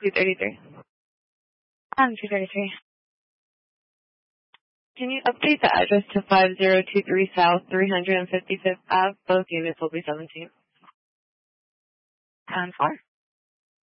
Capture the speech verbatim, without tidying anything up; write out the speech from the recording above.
two thirty-three. Um, two thirty-three. Can you update the address to five zero two three South three hundred fifty-fifth Avenue? Both units will be seventeen. ten four.